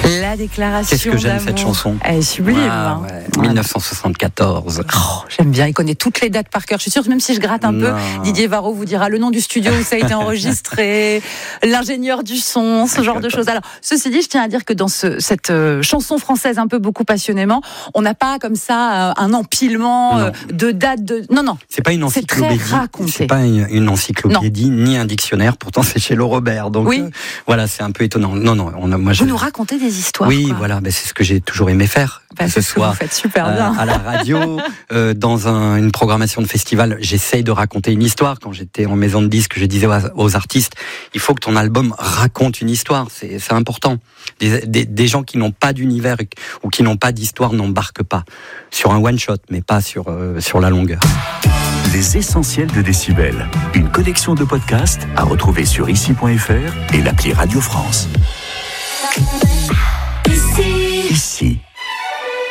La déclaration Qu'est-ce que j'aime d'amour. cette chanson. Elle est sublime. Ah, ouais. 1974. J'aime bien, il connaît toutes les dates par cœur. Je suis sûre que même si je gratte un peu, Didier Varro vous dira le nom du studio où ça a été enregistré, l'ingénieur du son, ce genre de choses. Alors, ceci dit, je tiens à dire que dans cette chanson française un peu beaucoup passionnément, on n'a pas comme ça un empilement de dates. Non. C'est pas une encyclopédie. C'est très raconté. C'est pas une encyclopédie ni un dictionnaire. Pourtant, c'est chez Laurent Robert. Donc voilà, c'est un peu étonnant. Non. Vous nous racontez des histoires. Oui, quoi. voilà, c'est ce que j'ai toujours aimé faire. Que ce soit vous faites super bien. À la radio, dans une programmation de festival, j'essaye de raconter une histoire. Quand j'étais en maison de disques, je disais aux artistes, il faut que ton album raconte une histoire. C'est important. Des gens qui n'ont pas d'univers ou qui n'ont pas d'histoire n'embarquent pas sur un one shot, mais pas sur la longueur. Les essentiels de Décibel, une collection de podcasts à retrouver sur ici.fr et l'appli Radio France. Ici.